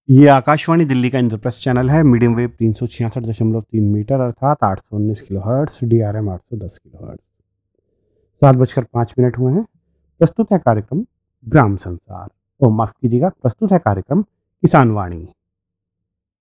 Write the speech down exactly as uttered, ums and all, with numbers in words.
ये आकाशवाणी दिल्ली का इंद्रप्रस्थ चैनल है। मीडियम वेव तीन सौ छियासठ दशमलव तीन मीटर अर्थात आठ सौ उन्नीस kilo hertz, D R M आठ सौ दस किलो हर्ट्स। सात बजकर पाँच मिनट हुए हैं। प्रस्तुत है कार्यक्रम ग्राम संसार। ओ माफ कीजिएगा, प्रस्तुत है कार्यक्रम किसान वाणी।